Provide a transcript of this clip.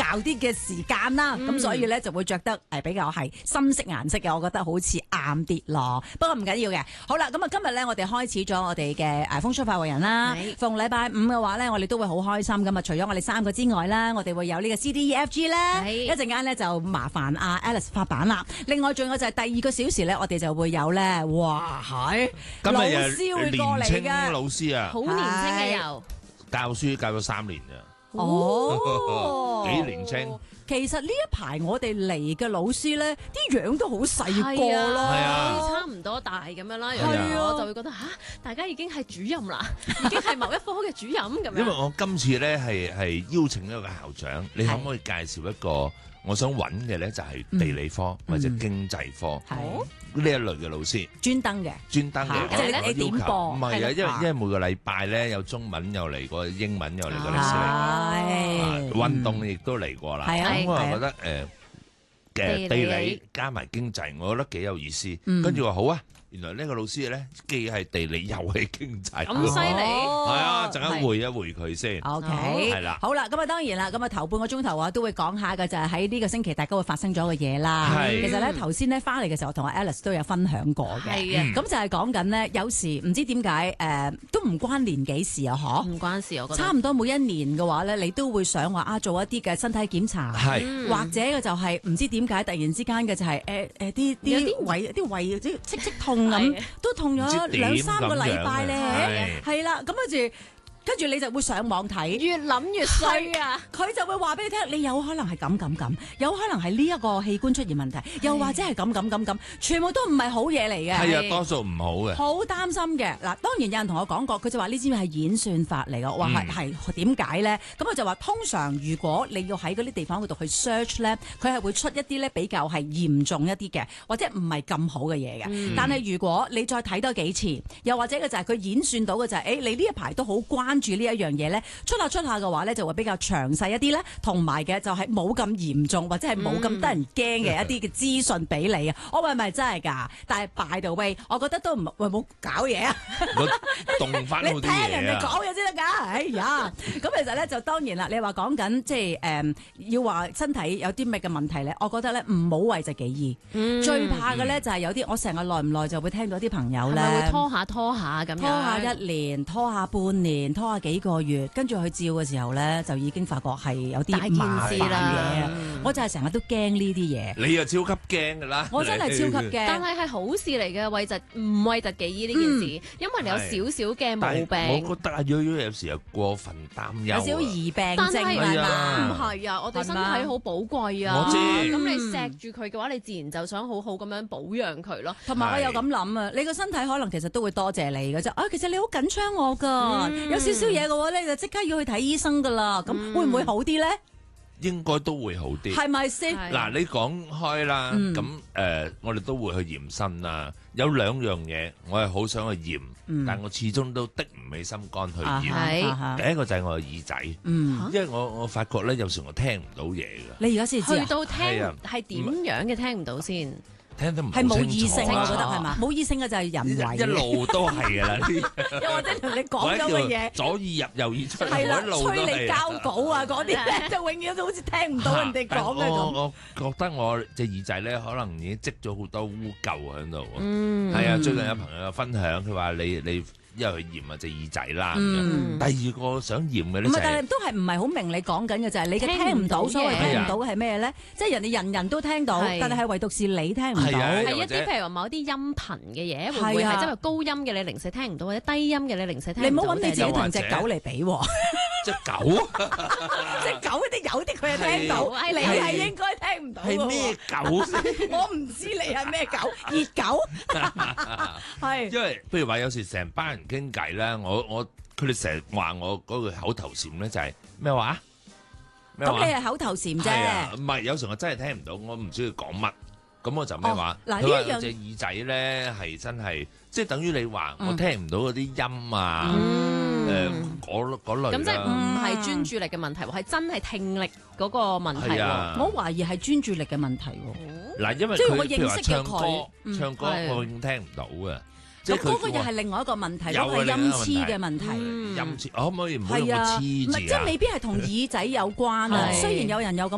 啲嘅時間啦，咁所以咧就會着得比較係深色顏色嘅，我覺得好似啱啲咯。不過唔緊要嘅，好啦，咁啊今日咧我哋開始咗我哋嘅風騷快活人啦。逢禮拜五嘅話咧，我哋都會好開心咁啊！除咗我哋3個之外啦，我哋會有呢個 CDEFG 咧，一陣間咧就麻煩阿 Alice 發版啦。另外仲有就係第2個小時咧，我哋就會有咧，哇係老師會過嚟嘅， 年青老師啊， 好年輕嘅又教書教咗3年咋，幾年青。 其實呢一排我哋嚟嘅老師咧，啲樣都好細個咯， 差唔多大咁樣啦。我就會覺得大家已經係主任啦，已經係某一科嘅主任咁樣。 因為我今次咧係邀請一個校長，你可唔可以介紹一個我想揾嘅咧，就係地理科或者經濟科呢一類嘅老師， 專登嘅， 即係你點播？ 唔係啊，因為每個禮拜咧有中文又嚟過，英文又嚟過，歷史嚟過，運動亦都嚟過啦。咁我又覺得嘅地理加埋經濟，我覺得幾有意思。跟住話好啊。原來呢個老師咧，既係地理又係經濟， 咁犀利， 係啊！陣間回一回佢先。 OK， 係啦， 好啦，咁啊當然啦，咁啊頭半個鐘頭啊都會講下嘅就係喺呢個星期大家會發生咗嘅嘢啦。其實咧頭先咧翻嚟嘅時候，同阿 Alice 都有分享過嘅。係啊，咁就係講緊呢，有時唔知點解都唔關年紀事啊，嗬？唔關事，我覺得。差唔多每一年嘅話咧，你都會想話做一啲嘅身體檢查，或者嘅就係唔知點解突然之間嘅就係啲胃戚痛。咁都痛咗2-3個禮拜咧，係啦，咁跟住你就會上網睇， 越諗越衰啊！ 佢就會話俾你聽，你有可能係咁，有可能係呢一個器官出現問題，又或者係咁，全部都唔係好嘢嚟嘅。 係啊，多數唔好嘅。好擔心嘅嗱，當然有人同我講過，佢就話呢啲係演算法嚟嘅，話係點解咧？咁佢就話通常如果你要喺嗰啲地方嗰度去 search 咧，佢係會出一啲咧比較係嚴重一啲嘅，或者唔係咁好嘅嘢嘅。但係如果你再睇多幾次，又或者嘅就係佢演算到嘅就係，你呢一排都好關注呢一樣嘢咧，出下嘅話咧就會比較詳細一啲咧，同埋嘅就係冇咁嚴重或者係冇咁得人驚嘅一啲嘅資訊俾你啊！我話係咪真係㗎？但係 by the way，我覺得都唔冇搞嘢啊！ 動翻好啲嘢啊！ 你聽人哋講嘢先得㗎！哎呀，咁其實咧就當然啦，你話講緊即係要話身體有啲咩嘅問題咧，我覺得咧唔好諱疾忌醫。最怕嘅咧就係有啲我成日耐唔耐就會聽到啲朋友咧會拖下咁樣， 拖下1年，拖下半年，拖下幾個月，跟住去照嘅時候咧，就已經發覺係有啲大件事啦。我就係成日都驚呢啲嘢。 你又超級驚㗎啦！ 我真係超級驚。 但係好事嚟嘅，唔諱疾忌醫呢件事，因為你有少少嘅毛病。 我覺得阿悠悠有時又過分擔憂， 有少少疑病症係嘛？唔係啊，我哋身體好寶貴啊。 我知。 咁你錫住佢嘅話，你自然就想好好咁樣保養佢咯。 同埋我又咁諗啊，你個身體可能其實都會多謝你嘅啫。其實你好緊張我㗎，有少少嘢嘅話咧，就即刻要去睇醫生㗎啦。咁會唔會好啲咧？ 應該都會好啲， 係咪先？ 嗱，你講開啦，咁我哋都會去驗身啦。有2樣嘢，我係好想去驗，但我始終都的唔起心肝去驗。第一個就係我嘅耳仔，因為我發覺咧，有時我聽唔到嘢㗎。 你而家先知啊？ 去到聽係點樣嘅聽唔到先？ 聽得唔係冇異性，我覺得係嘛？冇異性嘅就係人為， 一路都係㗎啦。 又或者同你講咗嘅嘢， 左耳入右耳出， 係啦， 一路都係催你交稿啊嗰啲咧，就永遠都好似聽唔到人哋講嘅咁。 我覺得我隻耳仔咧，可能已經積咗好多污垢喺度。係啊，最近有朋友分享，佢話你因為去驗啊隻耳仔啦。第二個想驗嘅咧， 但係都係唔係好明你講緊嘅就係你嘅聽唔到，所謂聽唔到係咩咧？即係人哋人都聽到，但係唯獨是你聽唔到。 係一啲譬如話某啲音頻嘅嘢，會唔會係即係高音嘅你零舍聽唔到，或者低音嘅你零舍聽唔到？ 你唔好揾你自己同隻狗嚟比喎。 隻狗， 隻狗有啲佢係聽到，你係應該聽唔到。 係咩狗先？ 我唔知你係咩狗，熱狗。係。 因為譬如話有時成班人傾偈咧，佢哋成日話我嗰個口頭禪咧就係咩話？ 咁你係口頭禪啫。 唔係，有時我真係聽唔到，我唔知佢講乜。咁我就咩話？ 嗱， 佢話隻耳仔咧係真係，即係等於你話我聽唔到嗰啲音啊，嗰類。 咁即係唔係專注力嘅問題喎，係真係聽力嗰個問題喎。 我懷疑係專注力嘅問題喎。 嗱，因為佢譬如話唱歌我已經聽唔到嘅。 咁嗰個又係另外一個問題，嗰個係音痴嘅問題。 音痴可唔可以唔好用個痴字啊？ 即係未必係同耳仔有關啊。雖然有人有咁